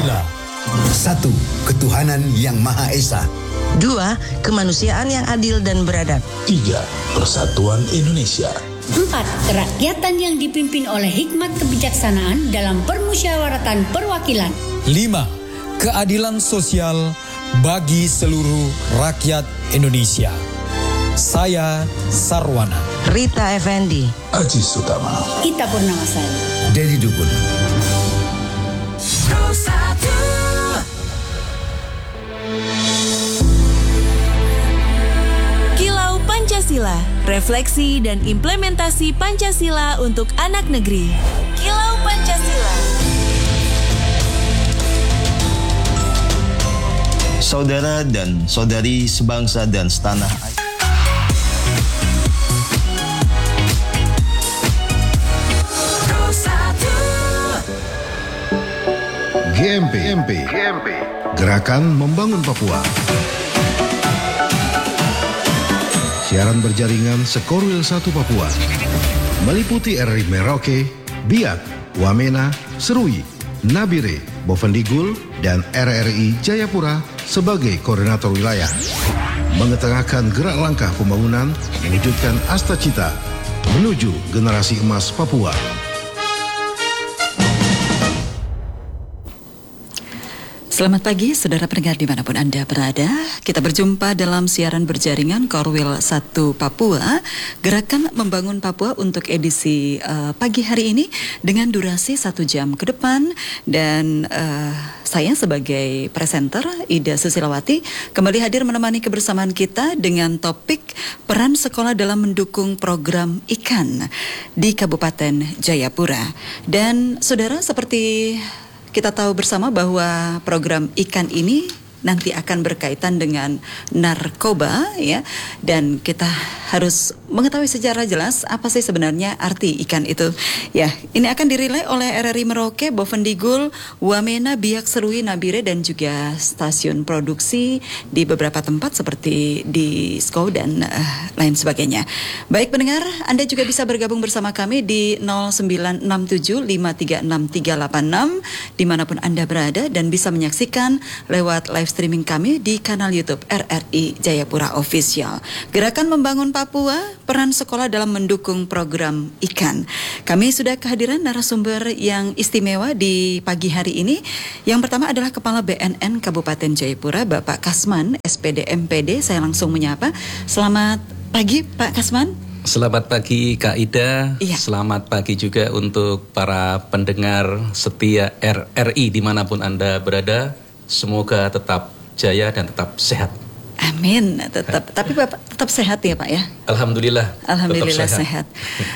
Pancasila. 1. Ketuhanan Yang Maha Esa. 2. Kemanusiaan yang adil dan beradab. 3. Persatuan Indonesia. 4. Kerakyatan yang dipimpin oleh hikmat kebijaksanaan dalam permusyawaratan perwakilan. 5. Keadilan sosial bagi seluruh rakyat Indonesia. Saya Sarwana. Rita Effendi. Aji Sutama. Ita Purnamasari. Dedi Dukun. Kilau Pancasila, refleksi dan implementasi Pancasila untuk anak negeri. Kilau Pancasila. Saudara dan saudari sebangsa dan setanah air. GMP, Gerakan Membangun Papua. Siaran berjaringan Sekorwil 1 Papua meliputi RRI Merauke, Biak, Wamena, Serui, Nabire, Bovendigul, dan RRI Jayapura sebagai koordinator wilayah, mengetengahkan gerak langkah pembangunan mewujudkan Asta Cita menuju generasi emas Papua. Selamat pagi, saudara pendengar dimanapun Anda berada. Kita berjumpa dalam siaran berjaringan Korwil 1 Papua, Gerakan Membangun Papua untuk edisi pagi hari ini dengan durasi 1 jam ke depan. Dan saya sebagai presenter, Ida Susilawati, kembali hadir menemani kebersamaan kita dengan topik peran sekolah dalam mendukung program ikan di Kabupaten Jayapura. Dan saudara, seperti kita tahu bersama bahwa program ikan ini nanti akan berkaitan dengan narkoba, ya, dan kita harus mengetahui secara jelas apa sih sebenarnya arti ikan itu. Ya, ini akan dirilai oleh RRI Merauke, Bovendigul, Wamena, Biak, Serui, Nabire, dan juga stasiun produksi di beberapa tempat seperti di Skow dan lain sebagainya. Baik pendengar, Anda juga bisa bergabung bersama kami di 0967536386 dimanapun Anda berada, dan bisa menyaksikan lewat live streaming kami di kanal YouTube RRI Jayapura Official. Gerakan Membangun Papua, peran sekolah dalam mendukung program ikan. Kami sudah kehadiran narasumber yang istimewa di pagi hari ini. Yang pertama adalah Kepala BNN Kabupaten Jayapura, Bapak Kasman, SPD MPD. Saya langsung menyapa. Selamat pagi, Pak Kasman. Selamat pagi Kak Ida. Iya. Selamat pagi juga untuk para pendengar setia RRI dimanapun Anda berada. Semoga tetap jaya dan tetap sehat. Amin. Tapi Bapak tetap sehat ya Pak ya? Alhamdulillah. Alhamdulillah sehat.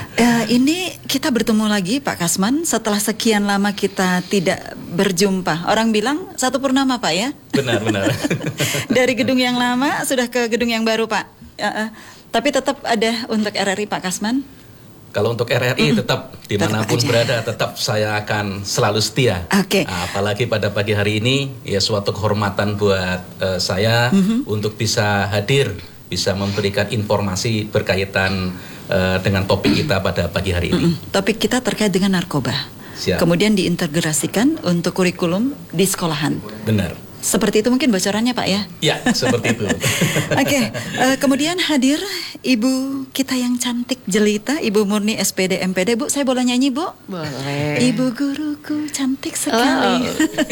Ini kita bertemu lagi Pak Kasman setelah sekian lama kita tidak berjumpa. Orang bilang satu purnama Pak ya? Benar. Dari gedung yang lama sudah ke gedung yang baru Pak. Tapi tetap ada untuk RRI Pak Kasman? Kalau untuk RRI tetap dimanapun berada, tetap saya akan selalu setia. Oke. Apalagi pada pagi hari ini, ya suatu kehormatan buat saya untuk bisa hadir, bisa memberikan informasi berkaitan dengan topik kita pada pagi hari ini. Topik kita terkait dengan narkoba. Siap. Kemudian diintegrasikan untuk kurikulum di sekolahan. Benar. Seperti itu mungkin bocorannya Pak ya? Ya, seperti itu. Oke, kemudian hadir Ibu kita yang cantik jelita, Ibu Murni SPD MPD. Bu, saya boleh nyanyi Bu? Boleh. Ibu guruku cantik sekali.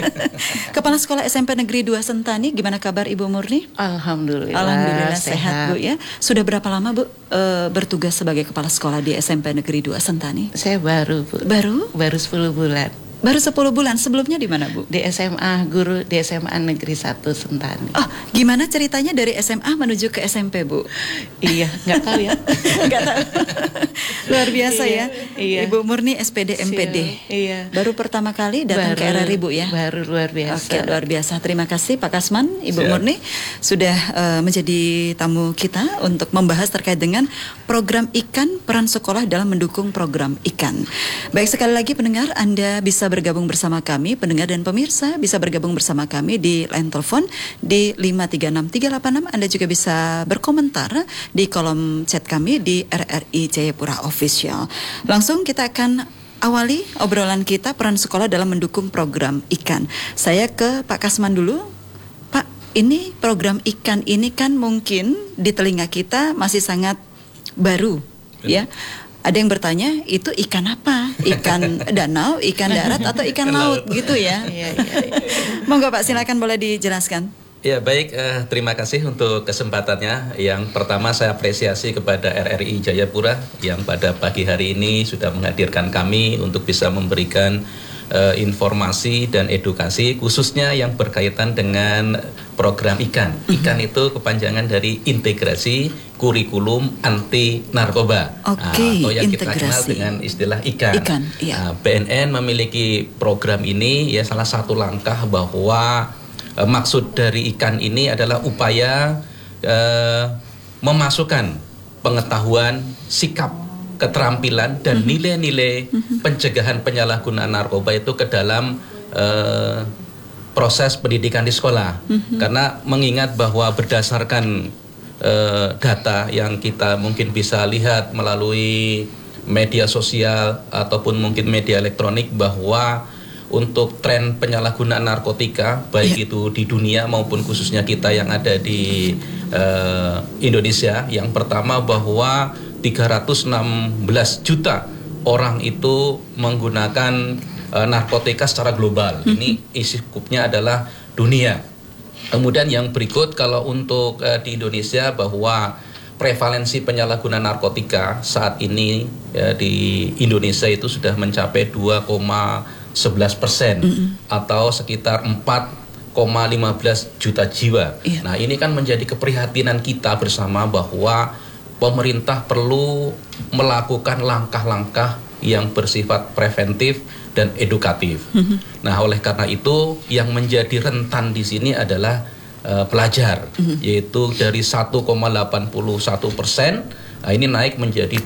Kepala Sekolah SMP Negeri 2 Sentani, gimana kabar Ibu Murni? Alhamdulillah sehat Bu ya. Sudah berapa lama Bu bertugas sebagai Kepala Sekolah di SMP Negeri 2 Sentani? Saya baru Bu. Baru 10 bulan. Baru 10 bulan, sebelumnya di mana Bu? Di SMA, guru di SMA Negeri 1 Sentani. Oh, gimana ceritanya dari SMA menuju ke SMP Bu? Iya, nggak tahu ya. Nggak tahu. Luar biasa ya. Iya. Ibu Murni SPD MPD. Iya. Baru pertama kali datang ke RRI Bu ya? Baru, luar biasa. Oke, luar biasa. Terima kasih Pak Kasman, Ibu Murni sudah menjadi tamu kita untuk membahas terkait dengan program ikan, peran sekolah dalam mendukung program ikan. Baik, sekali lagi pendengar, Anda bisa bergabung bersama kami, pendengar dan pemirsa bisa bergabung bersama kami di line telepon di 536386. Anda juga bisa berkomentar di kolom chat kami di RRI Jayapura Official. Langsung kita akan awali obrolan kita peran sekolah dalam mendukung program IKAN. Saya ke Pak Kasman dulu. Pak, ini program IKAN ini kan mungkin di telinga kita masih sangat baru, ya. Ada yang bertanya, itu ikan apa? Ikan danau, ikan darat, atau ikan laut gitu ya? Monggo Pak, silakan boleh dijelaskan. Ya baik, terima kasih untuk kesempatannya. Yang pertama saya apresiasi kepada RRI Jayapura yang pada pagi hari ini sudah menghadirkan kami untuk bisa memberikan informasi dan edukasi khususnya yang berkaitan dengan program IKAN. IKAN itu kepanjangan dari Integrasi Kurikulum Anti Narkoba, atau yang kita kenal dengan istilah IKAN. BNN memiliki program ini, ya salah satu langkah bahwa maksud dari IKAN ini adalah upaya memasukkan pengetahuan, sikap, keterampilan dan nilai-nilai pencegahan penyalahgunaan narkoba itu ke dalam proses pendidikan di sekolah. Karena mengingat bahwa berdasarkan data yang kita mungkin bisa lihat melalui media sosial ataupun mungkin media elektronik, bahwa untuk tren penyalahgunaan narkotika baik itu di dunia maupun khususnya kita yang ada di Indonesia, yang pertama bahwa 316 juta orang itu menggunakan narkotika secara global. Ini isi skupnya adalah dunia. Kemudian yang berikut, kalau untuk di Indonesia, bahwa prevalensi penyalahgunaan narkotika saat ini di Indonesia itu sudah mencapai 2,11% atau sekitar 4,15 juta jiwa. Nah, ini kan menjadi keprihatinan kita bersama bahwa pemerintah perlu melakukan langkah-langkah yang bersifat preventif dan edukatif. Nah, oleh karena itu yang menjadi rentan di sini adalah pelajar, yaitu dari 1,81%, ini naik menjadi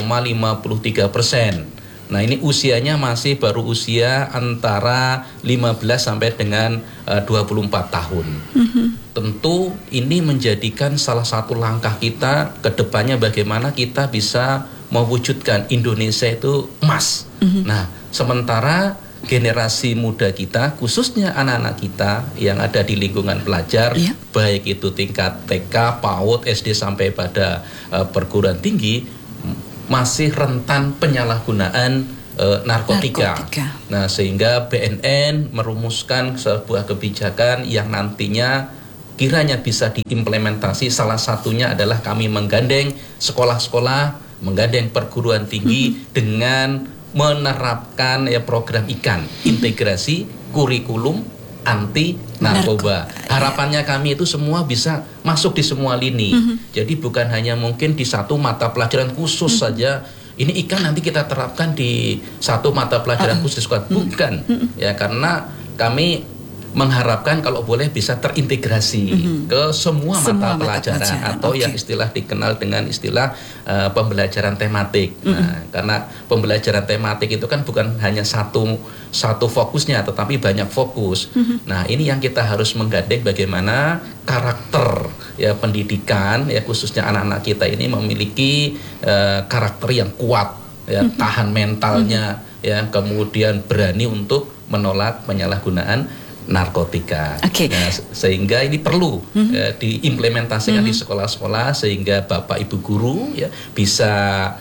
2,53%. Nah, ini usianya masih baru usia antara 15 sampai dengan 24 tahun. Tentu ini menjadikan salah satu langkah kita ke depannya bagaimana kita bisa mewujudkan Indonesia itu emas. Nah, sementara generasi muda kita, khususnya anak-anak kita yang ada di lingkungan pelajar, baik itu tingkat TK, PAUD, SD sampai pada perguruan tinggi, masih rentan penyalahgunaan narkotika. Nah, sehingga BNN merumuskan sebuah kebijakan yang nantinya kiranya bisa diimplementasi. Salah satunya adalah kami menggandeng sekolah-sekolah, menggandeng perguruan tinggi dengan menerapkan program IKAN, Integrasi Kurikulum Anti Narkoba. Harapannya kami itu semua bisa masuk di semua lini. Jadi bukan hanya mungkin di satu mata pelajaran khusus saja. Ini IKAN nanti kita terapkan di satu mata pelajaran khusus. Bukan. Ya, karena kami mengharapkan kalau boleh bisa terintegrasi ke semua mata pelajaran atau yang istilah dikenal dengan istilah pembelajaran tematik. Nah, karena pembelajaran tematik itu kan bukan hanya satu fokusnya, tetapi banyak fokus. Nah, ini yang kita harus menggandeng bagaimana karakter pendidikan khususnya anak-anak kita ini memiliki karakter yang kuat, tahan mentalnya, kemudian berani untuk menolak penyalahgunaan narkotika. Nah, sehingga ini perlu diimplementasikan di sekolah-sekolah sehingga Bapak Ibu guru bisa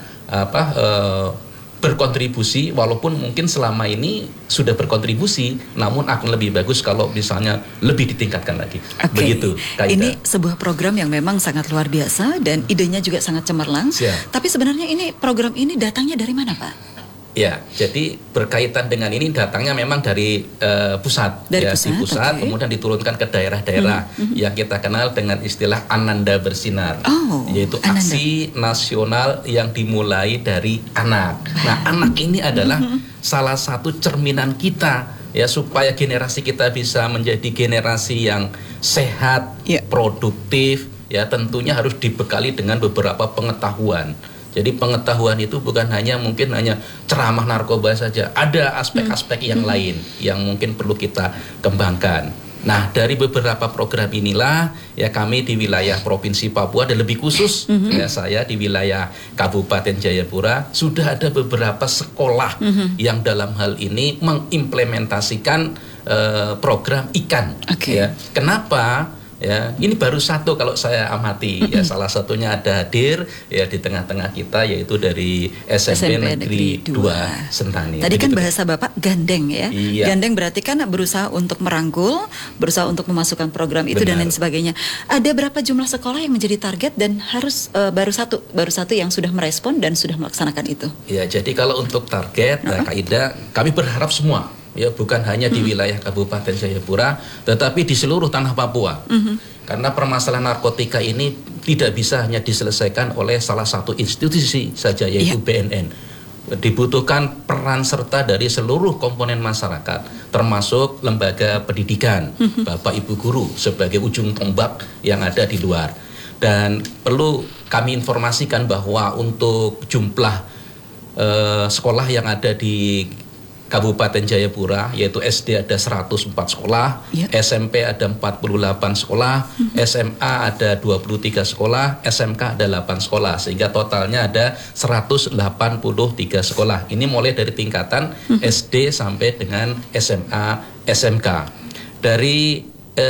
berkontribusi, walaupun mungkin selama ini sudah berkontribusi, namun akan lebih bagus kalau misalnya lebih ditingkatkan lagi. Begitu, Kak Ida. Ini sebuah program yang memang sangat luar biasa dan idenya juga sangat cemerlang. Tapi sebenarnya ini program ini datangnya dari mana, Pak? Ya, jadi berkaitan dengan ini datangnya memang dari pusat, di pusat, kemudian diturunkan ke daerah-daerah yang kita kenal dengan istilah Ananda Bersinar, yaitu aksi nasional yang dimulai dari anak. Nah, anak ini adalah salah satu cerminan kita supaya generasi kita bisa menjadi generasi yang sehat, produktif, tentunya harus dibekali dengan beberapa pengetahuan. Jadi pengetahuan itu bukan hanya mungkin hanya ceramah narkoba saja, ada aspek-aspek yang lain yang mungkin perlu kita kembangkan. Nah, dari beberapa program inilah ya kami di wilayah Provinsi Papua dan lebih khusus ya saya di wilayah Kabupaten Jayapura sudah ada beberapa sekolah yang dalam hal ini mengimplementasikan program ikan. Ya. Kenapa? Ya, ini baru satu kalau saya amati ya, salah satunya ada hadir ya di tengah-tengah kita yaitu dari SMP Negeri 2 Sentani. Tadi kan bahasa Bapak gandeng ya. Iya. Gandeng berarti kan berusaha untuk merangkul, berusaha untuk memasukkan program itu dan lain sebagainya. Ada berapa jumlah sekolah yang menjadi target dan harus baru satu yang sudah merespon dan sudah melaksanakan itu? Ya, jadi kalau untuk target Kak Ida, kami berharap semua ya, bukan hanya di wilayah Kabupaten Jayapura, tetapi di seluruh tanah Papua. Karena permasalahan narkotika ini tidak bisa hanya diselesaikan oleh salah satu institusi saja, yaitu BNN. Dibutuhkan peran serta dari seluruh komponen masyarakat, termasuk lembaga pendidikan, Bapak Ibu guru sebagai ujung tombak yang ada di luar. Dan perlu kami informasikan bahwa untuk jumlah sekolah yang ada di Kabupaten Jayapura, yaitu SD ada 104 sekolah, SMP ada 48 sekolah, SMA ada 23 sekolah, SMK ada 8 sekolah, sehingga totalnya ada 183 sekolah. Ini mulai dari tingkatan SD sampai dengan SMA, SMK. Dari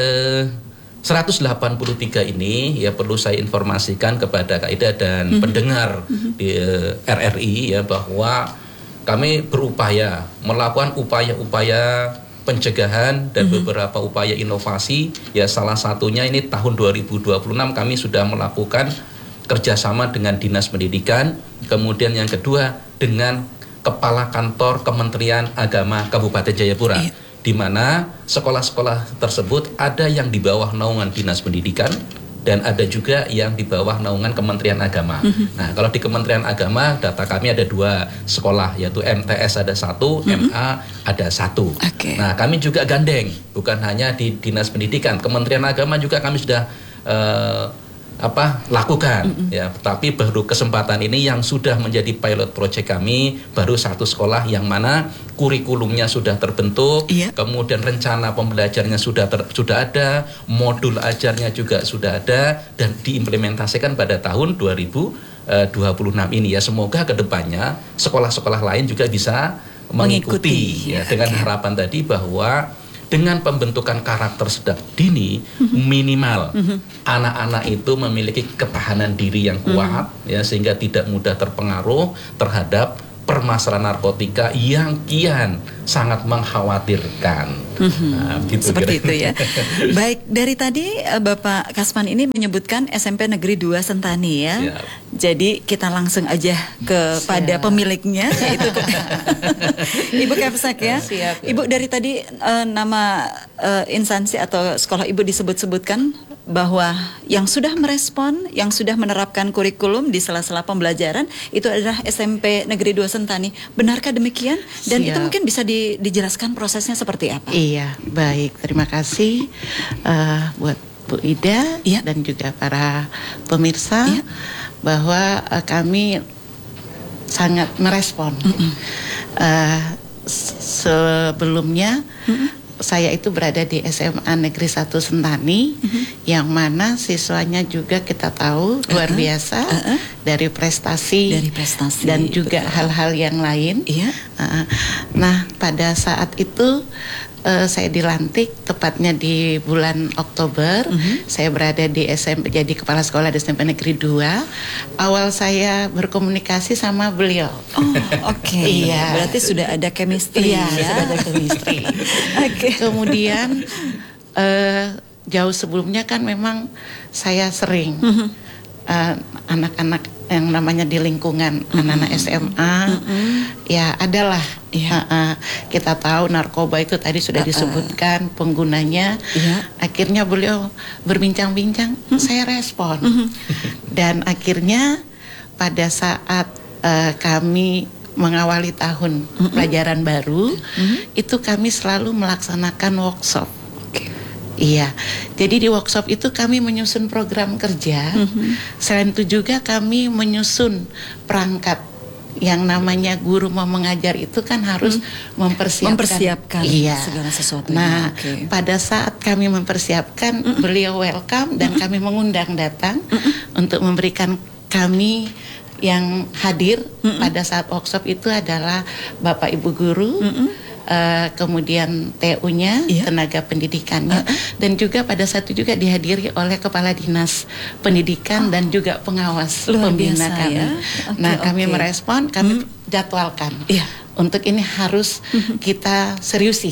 183 ini ya perlu saya informasikan kepada Kak Ida dan pendengar di RRI ya bahwa kami berupaya melakukan upaya-upaya pencegahan dan beberapa upaya inovasi. Ya salah satunya ini tahun 2026 kami sudah melakukan kerjasama dengan Dinas Pendidikan. Kemudian yang kedua dengan Kepala Kantor Kementerian Agama Kabupaten Jayapura. Di mana sekolah-sekolah tersebut ada yang di bawah naungan Dinas Pendidikan dan ada juga yang di bawah naungan Kementerian Agama. Nah, kalau di Kementerian Agama data kami ada 2 sekolah, yaitu MTS ada 1, MA ada 1. Nah, kami juga gandeng, bukan hanya di Dinas Pendidikan, Kementerian Agama juga kami sudah lakukan ya, tapi baru kesempatan ini yang sudah menjadi pilot project kami baru 1 sekolah yang mana kurikulumnya sudah terbentuk, kemudian rencana pembelajarannya sudah ada, modul ajarnya juga sudah ada dan diimplementasikan pada tahun 2026 ini ya. Semoga kedepannya sekolah-sekolah lain juga bisa mengikuti ya, dengan harapan tadi bahwa dengan pembentukan karakter sejak dini minimal anak-anak itu memiliki ketahanan diri yang kuat ya, sehingga tidak mudah terpengaruh terhadap permasalahan narkotika yang kian sangat mengkhawatirkan. Nah, gitu seperti itu ya. Baik, dari tadi Bapak Kasman ini menyebutkan SMP Negeri 2 Sentani ya. Siap. Jadi kita langsung aja kepada pemiliknya yaitu Ibu Kepsak ya. Siap. Ibu dari tadi nama instansi atau sekolah Ibu disebut-sebutkan bahwa yang sudah merespon, yang sudah menerapkan kurikulum di sela-sela pembelajaran itu adalah SMP Negeri 2 Sentani. Benarkah demikian? Dan itu mungkin bisa dijelaskan prosesnya seperti apa? Iya, baik. Terima kasih buat Bu Ida dan juga para pemirsa bahwa kami sangat merespon. Sebelumnya saya itu berada di SMA Negeri 1 Sentani, yang mana siswanya juga kita tahu luar biasa dari prestasi dan juga hal-hal yang lain. Nah, pada saat itu saya dilantik tepatnya di bulan Oktober. Saya berada di SMP, jadi kepala sekolah di SMP Negeri 2. Awal saya berkomunikasi sama beliau. Iya. Berarti sudah ada chemistry. Sudah ada chemistry. Kemudian jauh sebelumnya kan memang saya sering anak-anak yang namanya di lingkungan anak-anak SMA ya adalah kita tahu narkoba itu tadi sudah disebutkan penggunanya. Akhirnya beliau berbincang-bincang, saya respon dan akhirnya pada saat kami mengawali tahun pelajaran baru itu kami selalu melaksanakan workshop. Iya, jadi di workshop itu kami menyusun program kerja. Selain itu juga kami menyusun perangkat yang namanya guru mau mengajar itu kan harus mempersiapkan segala sesuatu. Nah, pada saat kami mempersiapkan, beliau welcome dan kami mengundang datang untuk memberikan kami yang hadir pada saat workshop itu adalah Bapak Ibu guru, kemudian TU-nya, tenaga pendidikannya, dan juga pada saat itu juga dihadiri oleh Kepala Dinas Pendidikan dan juga pengawas pembina kami. Kami merespon, kami jadwalkan untuk ini harus kita seriusi.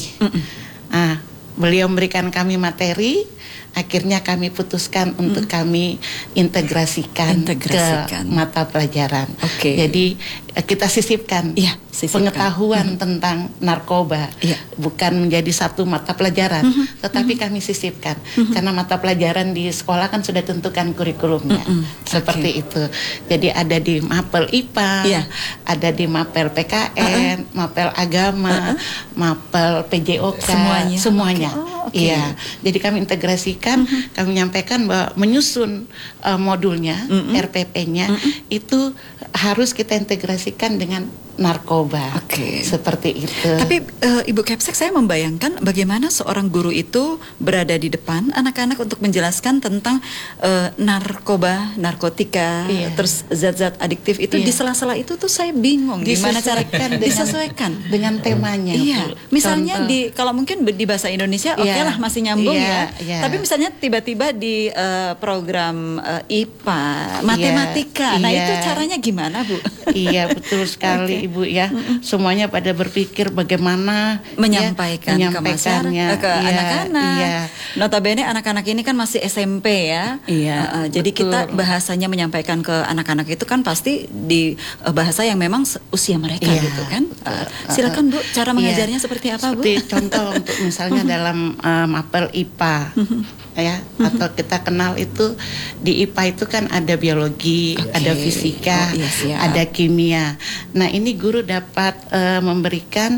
Beliau memberikan kami materi, akhirnya kami putuskan untuk kami integrasikan ke mata pelajaran. Jadi kita sisipkan pengetahuan tentang narkoba, bukan menjadi satu mata pelajaran, tetapi kami sisipkan karena mata pelajaran di sekolah kan sudah tentukan kurikulumnya seperti itu. Jadi ada di mapel IPA, ada di mapel PKN, mapel agama, mapel PJOK, semuanya. Jadi kami integrasikan, kami menyampaikan bahwa menyusun modulnya, RPP-nya itu harus kita integrasikan dengan narkoba, seperti itu. Tapi Ibu Kepsek, saya membayangkan bagaimana seorang guru itu berada di depan anak-anak untuk menjelaskan tentang narkoba, narkotika, terus zat-zat adiktif itu di sela-sela itu tuh saya bingung gimana cara disesuaikan dengan temanya. Misalnya kalau mungkin di bahasa Indonesia lah masih nyambung tapi misalnya tiba-tiba di program IPA, matematika, nah itu caranya gimana, Bu? Iya, betul sekali Ibu ya. Semuanya pada berpikir bagaimana menyampaikannya ke anak-anak. Notabene anak-anak ini kan masih SMP ya. Jadi kita bahasanya menyampaikan ke anak-anak itu kan pasti di bahasa yang memang usia mereka gitu kan. Silakan Bu, cara mengajarnya seperti apa, Bu? Seperti contoh untuk misalnya dalam mapel IPA atau kita kenal itu di IPA itu kan ada biologi, ada fisika, ada kimia. Nah, ini guru dapat memberikan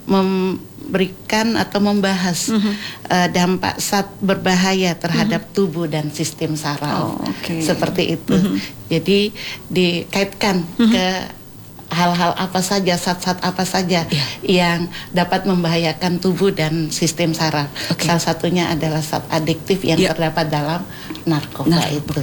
atau membahas dampak zat berbahaya terhadap tubuh dan sistem saraf. Seperti itu. Jadi dikaitkan ke hal-hal apa saja, zat-zat apa saja yang dapat membahayakan tubuh dan sistem saraf. Salah satunya adalah zat adiktif yang terdapat dalam narkoba itu.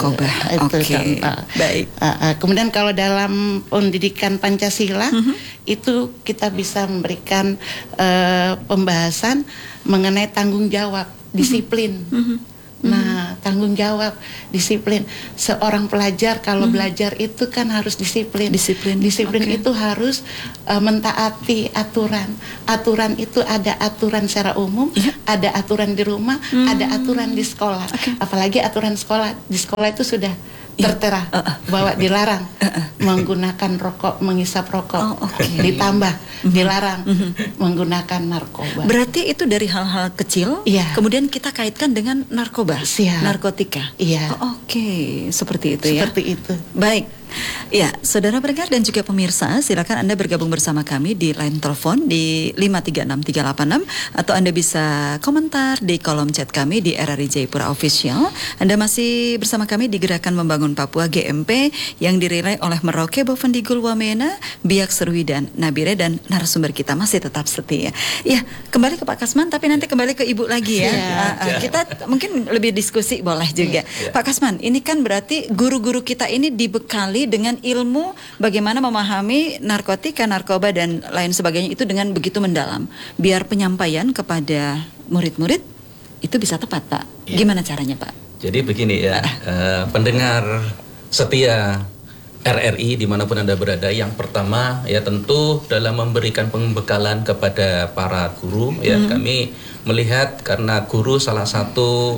Baik. Kemudian kalau dalam pendidikan Pancasila itu kita bisa memberikan pembahasan mengenai tanggung jawab, disiplin. Nah, tanggung jawab, disiplin. Seorang pelajar kalau belajar itu kan harus disiplin. Disiplin itu harus mentaati aturan. Aturan itu ada aturan secara umum, ada aturan di rumah, ada aturan di sekolah. Apalagi aturan sekolah, di sekolah itu sudah tertera bahwa dilarang menggunakan rokok, mengisap rokok, ditambah dilarang menggunakan narkoba. Berarti itu dari hal-hal kecil, kemudian kita kaitkan dengan narkoba, narkotika. Seperti itu ya. Seperti itu. Baik. Ya, saudara pendengar dan juga pemirsa, silakan Anda bergabung bersama kami di line telepon di 536386 atau Anda bisa komentar di kolom chat kami di RRI Jayapura Official. Anda masih bersama kami di Gerakan Membangun Papua GMP yang dirilai oleh Merauke, Bovendigul, Wamena, Biak, Serui, dan Nabire, dan narasumber kita masih tetap setia. Ya, kembali ke Pak Kasman, tapi nanti kembali ke Ibu lagi ya. Kita mungkin lebih diskusi boleh juga. Pak Kasman, ini kan berarti guru-guru kita ini dibekali dengan ilmu bagaimana memahami narkotika, narkoba dan lain sebagainya itu dengan begitu mendalam, biar penyampaian kepada murid-murid itu bisa tepat, Pak. Gimana caranya, Pak? Jadi begini ya, pendengar setia RRI dimanapun Anda berada, yang pertama ya tentu dalam memberikan pembekalan kepada para guru ya, kami melihat karena guru salah satu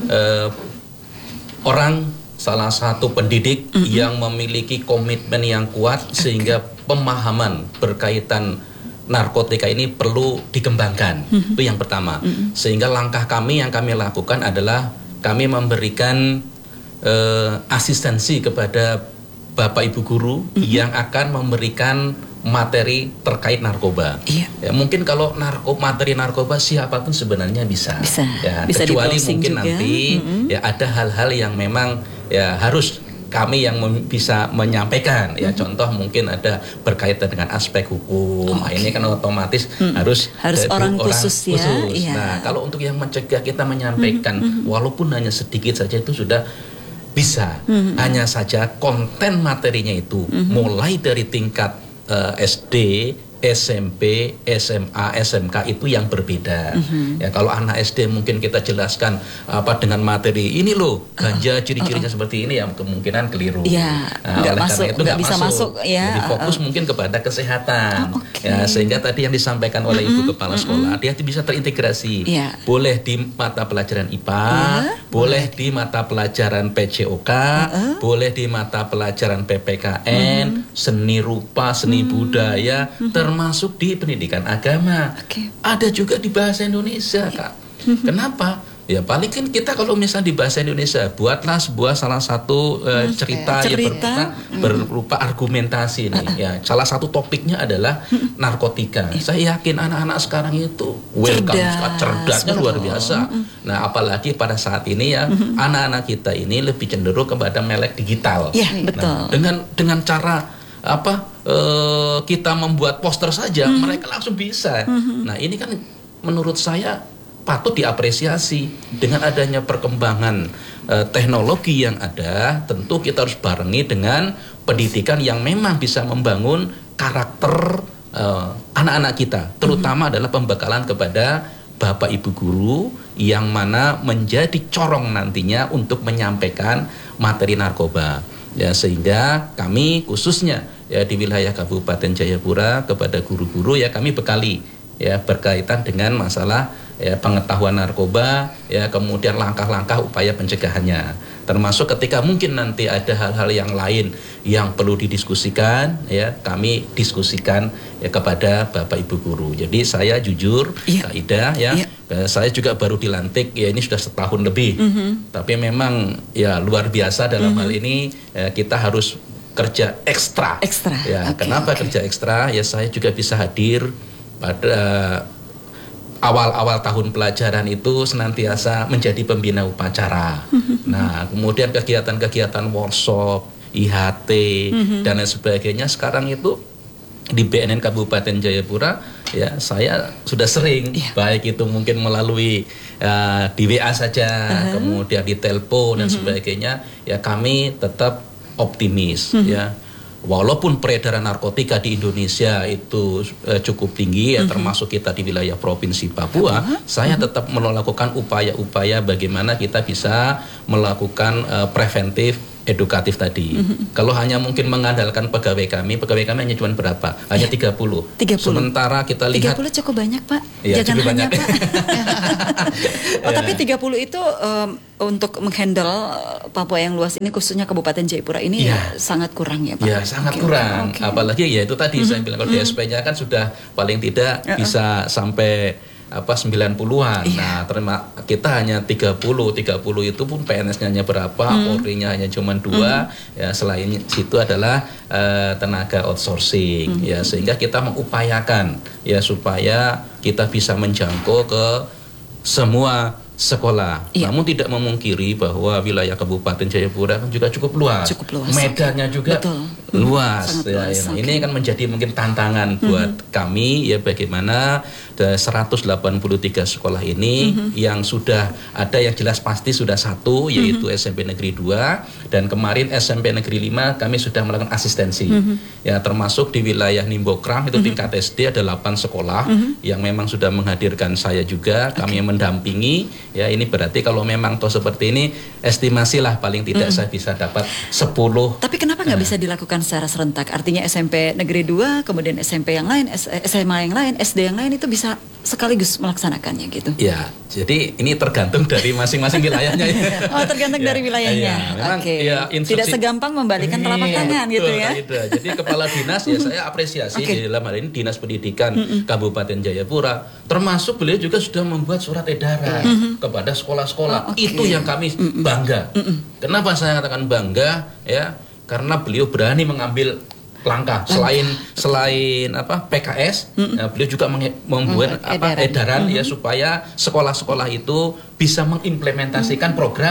salah satu pendidik yang memiliki komitmen yang kuat sehingga pemahaman berkaitan narkotika ini perlu dikembangkan. Itu yang pertama. Sehingga langkah kami yang kami lakukan adalah kami memberikan asistensi kepada Bapak Ibu guru yang akan memberikan materi terkait narkoba. Ya, mungkin kalau materi narkoba siapapun sebenarnya bisa ya, bisa kecuali mungkin juga. Nanti ya ada hal-hal yang memang ya harus kami yang bisa menyampaikan ya. Contoh mungkin ada berkaitan dengan aspek hukum. Nah, ini kan otomatis harus orang khusus ya. Iya. Nah, kalau untuk yang mencegah kita menyampaikan walaupun hanya sedikit saja itu sudah bisa. Hanya saja konten materinya itu mulai dari tingkat SD, SMP, SMA, SMK itu yang berbeda. Ya, kalau anak SD mungkin kita jelaskan dengan materi ini loh ganja ciri-cirinya seperti ini, ya kemungkinan keliru. Ya, nggak bisa masuk. Ya. Jadi fokus mungkin kepada kesehatan. Ya, sehingga tadi yang disampaikan oleh Ibu Kepala Sekolah dia bisa terintegrasi. Boleh di mata pelajaran IPA, boleh di mata pelajaran PCOK, boleh di mata pelajaran PPKN, seni rupa, seni budaya, termasuk di pendidikan agama. Ada juga di bahasa Indonesia, Kak. Kenapa? Ya paling kan kita kalau misalnya di bahasa Indonesia buatlah salah satu cerita yang berupa argumentasi nih. Ya, salah satu topiknya adalah narkotika. Saya yakin anak-anak sekarang itu cerdasnya luar biasa. Nah, apalagi pada saat ini ya anak-anak kita ini lebih cenderung kepada melek digital. Betul. Nah, dengan cara kita membuat poster saja mereka langsung bisa. Nah, ini kan menurut saya patut diapresiasi. Dengan adanya perkembangan teknologi yang ada, tentu kita harus barengi dengan pendidikan yang memang bisa membangun karakter anak-anak kita, terutama adalah pembekalan kepada Bapak Ibu guru yang mana menjadi corong nantinya untuk menyampaikan materi narkoba. Ya, sehingga kami khususnya ya di wilayah Kabupaten Jayapura kepada guru-guru ya kami bekali ya berkaitan dengan masalah ya pengetahuan narkoba, ya kemudian langkah-langkah upaya pencegahannya, termasuk ketika mungkin nanti ada hal-hal yang lain yang perlu didiskusikan ya kami diskusikan ya kepada Bapak Ibu guru. Jadi saya jujur Kak Ida ya saya juga baru dilantik ya ini sudah setahun lebih, tapi memang ya luar biasa dalam hal ini kita harus kerja ekstra. Ya, kenapa kerja ekstra? Ya saya juga bisa hadir pada awal-awal tahun pelajaran itu senantiasa menjadi pembina upacara. Nah, kemudian kegiatan-kegiatan workshop, IHT dan lain sebagainya sekarang itu di BNN Kabupaten Jayapura ya saya sudah sering baik itu mungkin melalui di WA saja, kemudian di telepon dan sebagainya ya kami tetap optimis ya. Walaupun peredaran narkotika di Indonesia itu cukup tinggi ya termasuk kita di wilayah Provinsi Papua, saya tetap melakukan upaya-upaya bagaimana kita bisa melakukan preventif edukatif tadi. Kalau hanya mungkin mengandalkan pegawai kami hanya cuma berapa? Hanya 30. Sementara kita lihat 30 cukup banyak, Pak. Ya, jangan hanya, banyak. Pak. Tapi 30 itu untuk menghandle Papua yang luas ini khususnya Kabupaten Jayapura ini sangat kurang ya, Pak. Ya, sangat kurang. Apalagi ya itu tadi saya bilang kalau DSP-nya kan sudah paling tidak bisa sampai 90-an. Nah, kita hanya 30 itu pun PNS-nya hanya berapa, Polri-nya hanya cuma 2. Ya, selain itu adalah tenaga outsourcing. Ya, sehingga kita mengupayakan ya supaya kita bisa menjangkau ke semua sekolah. Namun tidak memungkiri bahwa wilayah Kabupaten Jayapura kan juga cukup luas. Medannya juga luas. Ya, nah, ini kan menjadi mungkin tantangan buat kami ya bagaimana 183 sekolah ini yang sudah ada yang jelas pasti sudah 1 yaitu SMP Negeri 2 dan kemarin SMP Negeri 5 kami sudah melakukan asistensi. Ya termasuk di wilayah Nimbokram itu tingkat SD ada 8 sekolah yang memang sudah menghadirkan saya juga, kami yang mendampingi. Ya ini berarti kalau memang toh seperti ini estimasi lah paling tidak saya bisa dapat 10. Tapi kenapa nggak bisa dilakukan secara serentak? Artinya SMP Negeri 2, kemudian SMP yang lain, SMA yang lain, SD yang lain itu bisa sekaligus melaksanakannya gitu. Ya, jadi ini tergantung dari masing-masing wilayahnya ya. Oh, tergantung dari wilayahnya. Ya, tidak segampang membalikan telapak tangan gitu ya. Jadi kepala dinas ya saya apresiasi di dalam hal ini Dinas Pendidikan Kabupaten Jayapura, termasuk beliau juga sudah membuat surat edaran kepada sekolah-sekolah. Itu yang kami bangga. Kenapa saya katakan bangga ya? Karena beliau berani mengambil langkah selain PKS, beliau juga membuat edaran ya supaya sekolah-sekolah itu bisa mengimplementasikan program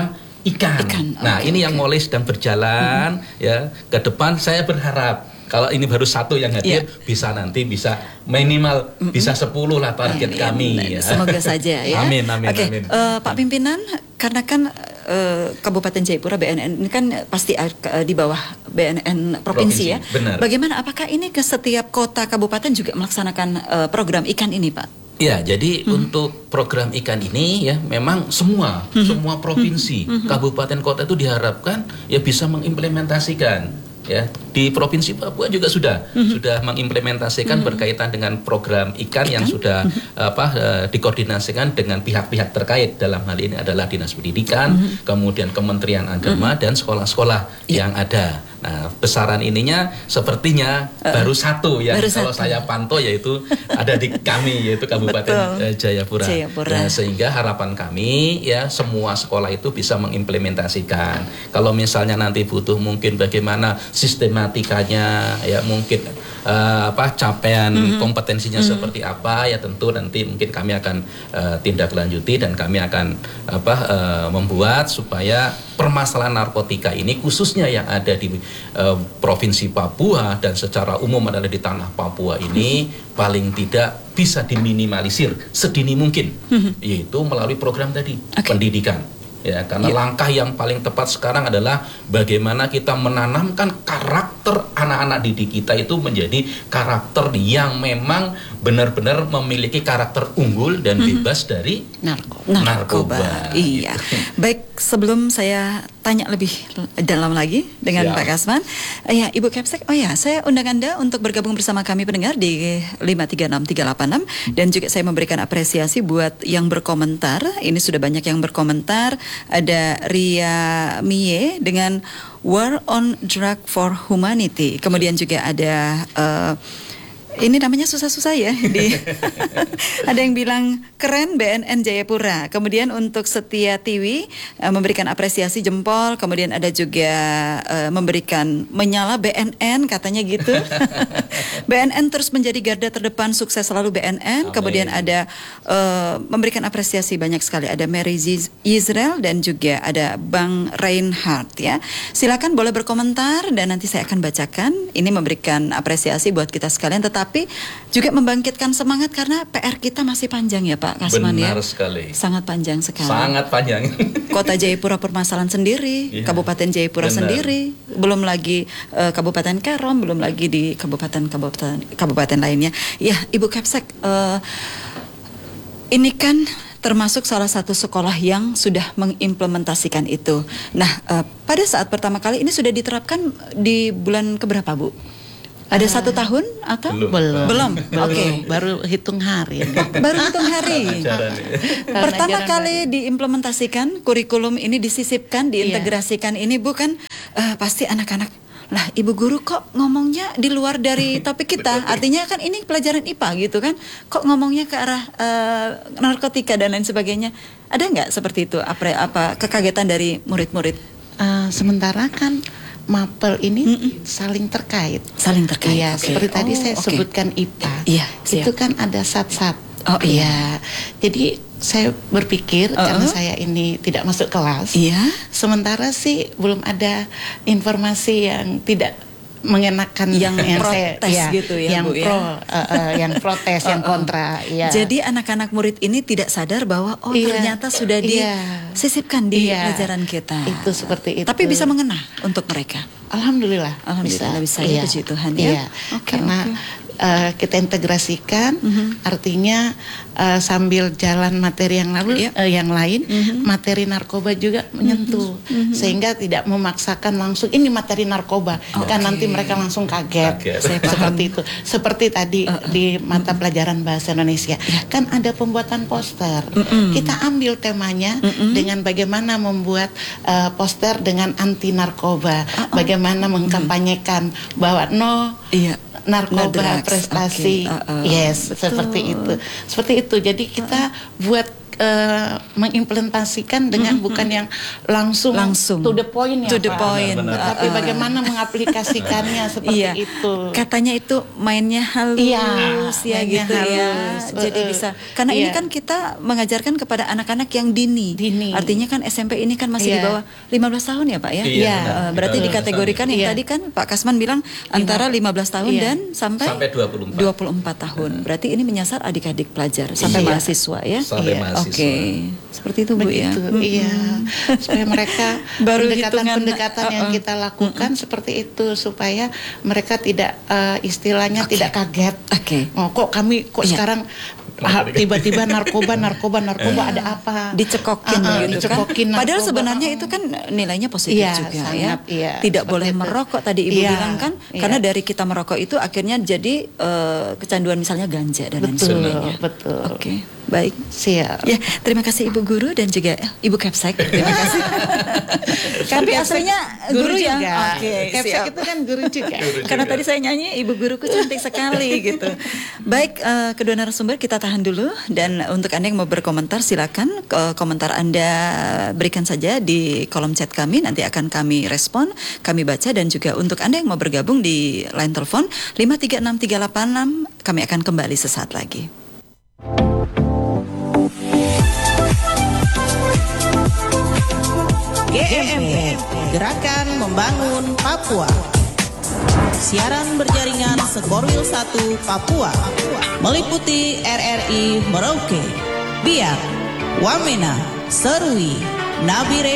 ikan. Nah, ini yang mulai sedang berjalan ya. Ke depan saya berharap kalau ini baru satu yang hadir, bisa minimal bisa 10 lah target kami. Ya. Semoga saja ya. Amin. Pak Pimpinan, karena kan Kabupaten Jayapura BNN ini kan pasti di bawah BNN provinsi ya. Benar. Bagaimana? Apakah ini ke setiap kota kabupaten juga melaksanakan program ikan ini, Pak? Ya, jadi untuk program ikan ini ya memang semua provinsi, kabupaten kota itu diharapkan ya bisa mengimplementasikan. Ya, di Provinsi Papua juga sudah mengimplementasikan berkaitan dengan program ikan yang sudah dikoordinasikan dengan pihak-pihak terkait. Dalam hal ini adalah Dinas Pendidikan, kemudian Kementerian Agama dan sekolah-sekolah yang ada. Nah, besaran ininya sepertinya baru satu yang kalau saya pantau yaitu ada di kami yaitu Kabupaten Jayapura. Nah, sehingga harapan kami ya semua sekolah itu bisa mengimplementasikan. Kalau misalnya nanti butuh mungkin bagaimana sistematikanya ya mungkin capaian kompetensinya seperti apa ya tentu nanti mungkin kami akan tindak lanjuti dan kami akan membuat supaya permasalahan narkotika ini khususnya yang ada di Provinsi Papua dan secara umum adalah di tanah Papua ini paling tidak bisa diminimalisir sedini mungkin yaitu melalui program tadi pendidikan. Ya, karena langkah yang paling tepat sekarang adalah bagaimana kita menanamkan karakter anak-anak didik kita itu menjadi karakter yang memang benar-benar memiliki karakter unggul dan bebas dari narkoba. Iya. Baik, sebelum saya tanya lebih dalam lagi dengan Pak Kasman, ya Ibu Kepsek, saya undang Anda untuk bergabung bersama kami pendengar di 536386 dan juga saya memberikan apresiasi buat yang berkomentar. Ini sudah banyak yang berkomentar. Ada Ria Mie dengan War on Drug for Humanity. Kemudian juga ada ini namanya susah-susah ya. Ada yang bilang keren BNN Jayapura. Kemudian untuk Setia Tiwi memberikan apresiasi jempol. Kemudian ada juga memberikan menyala BNN katanya gitu. BNN terus menjadi garda terdepan, sukses selalu BNN. Kemudian ada memberikan apresiasi banyak sekali. Ada Mary Israel dan juga ada Bang Reinhardt ya. Silakan boleh berkomentar dan nanti saya akan bacakan. Ini memberikan apresiasi buat kita sekalian, tapi juga membangkitkan semangat karena PR kita masih panjang ya Pak Kasman. Benar sekali. Sangat panjang sekali. Sangat panjang. Kota Jayapura permasalahan sendiri, Kabupaten Jayapura sendiri, belum lagi Kabupaten Kerom, belum lagi di kabupaten lainnya. Ya, Ibu Kepsek, ini kan termasuk salah satu sekolah yang sudah mengimplementasikan itu. Nah, pada saat pertama kali ini sudah diterapkan di bulan keberapa, Bu? Ada 1 tahun atau belum? Oke. Baru hitung hari. Baru hitung hari. Pertama kali diimplementasikan kurikulum ini, disisipkan, diintegrasikan ini, bukan pasti anak-anak. Lah, ibu guru kok ngomongnya di luar dari topik kita? Artinya kan ini pelajaran IPA gitu kan? Kok ngomongnya ke arah narkotika dan lain sebagainya? Ada nggak seperti itu? Apa kekagetan dari murid-murid? Sementara kan mapel ini saling terkait. Iya, seperti tadi saya sebutkan IPA. Iya, itu kan ada sat-sat. Oh iya. Jadi saya berpikir karena saya ini tidak masuk kelas. Iya. Sementara sih belum ada informasi yang tidak mengenakan yang protes saya, gitu ya, yang Bu, pro, yang protes, yang kontra. Ya. Jadi anak-anak murid ini tidak sadar bahwa ternyata sudah disisipkan di pelajaran kita. Itu seperti itu. Tapi bisa mengena untuk mereka. Alhamdulillah bisa ya, puji Tuhan ya. Karena kita integrasikan, artinya sambil jalan materi yang lalu, yang lain, materi narkoba juga menyentuh, sehingga tidak memaksakan langsung ini materi narkoba, kan nanti mereka langsung kaget. Seperti itu. Seperti tadi di mata pelajaran bahasa Indonesia, kan ada pembuatan poster. Kita ambil temanya dengan bagaimana membuat poster dengan anti narkoba, bagaimana mengkampanyekan bahwa narkoba prestasi, seperti itu. Jadi kita buat mengimplementasikan dengan bukan yang langsung to the point ya, to the Pak. point. Tetapi bagaimana mengaplikasikannya seperti itu. Katanya itu mainnya halus, ya mainnya gitu halus. ya. Jadi bisa. Karena ini kan kita mengajarkan kepada anak-anak yang dini. Artinya kan SMP ini kan masih di bawah 15 tahun ya Pak ya. Iya. Berarti dikategorikan yang tadi kan Pak Kasman bilang antara 15 tahun dan sampai 24 tahun. Berarti ini menyasar adik-adik pelajar sampai mahasiswa ya. Sampai mahasiswa. Oke, seperti itu Bu ya. Iya, supaya mereka Baru pendekatan yang kita lakukan seperti itu supaya mereka tidak istilahnya tidak kaget. Oh, kok sekarang tiba-tiba narkoba ada apa? Dicekokin gitu kan. Padahal sebenarnya itu kan nilainya positif juga sangat, ya. Tidak boleh merokok tadi Ibu bilang kan. Karena dari kita merokok itu akhirnya jadi kecanduan misalnya ganja dan lain sebagainya. Betul. Oke. Baik, siap. Ya, terima kasih Ibu Guru dan juga Ibu Kepsek. Terima kasih. Tapi aslinya guru ya. Oke, Kepsek itu kan guru juga. Karena tadi saya nyanyi Ibu Guruku cantik sekali gitu. Baik, kedua narasumber kita tahan dulu, dan untuk Anda yang mau berkomentar silakan komentar Anda berikan saja di kolom chat kami, nanti akan kami respon, kami baca, dan juga untuk Anda yang mau bergabung di line telepon 536386 kami akan kembali sesaat lagi. GMM, Gerakan Membangun Papua. Siaran berjaringan Sekorwil 1 Papua, meliputi RRI Merauke, Biak, Wamena, Serui, Nabire,